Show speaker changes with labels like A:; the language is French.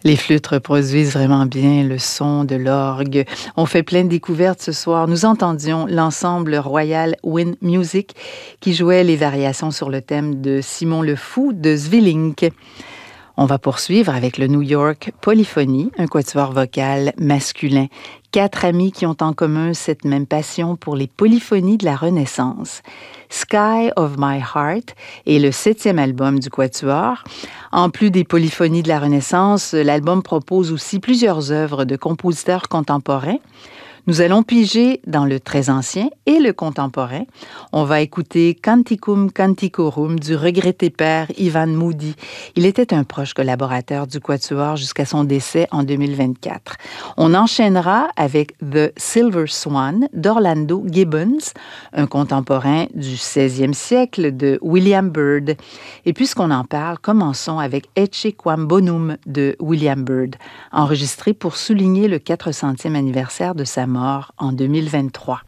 A: Les flûtes reproduisent vraiment bien le son de l'orgue. On fait plein de découvertes ce soir. Nous entendions l'ensemble Royal Wind Music qui jouait les variations sur le thème de Simon le Fou de Zwillinck. On va poursuivre avec le New York Polyphony, un quatuor vocal masculin. 4 amis qui ont en commun cette même passion pour les polyphonies de la Renaissance. Sky of My Heart est le 7e album du quatuor. En plus des polyphonies de la Renaissance, l'album propose aussi plusieurs œuvres de compositeurs contemporains. Nous allons piger dans le très ancien et le contemporain. On va écouter Canticum Canticorum du regretté père Ivan Moody. Il était un proche collaborateur du Quatuor jusqu'à son décès en 2024. On enchaînera avec The Silver Swan d'Orlando Gibbons, un contemporain du 16e siècle de William Byrd. Et puisqu'on en parle, commençons avec Ecce Quam Bonum de William Byrd, enregistré pour souligner le 400e anniversaire de sa mort en 2023.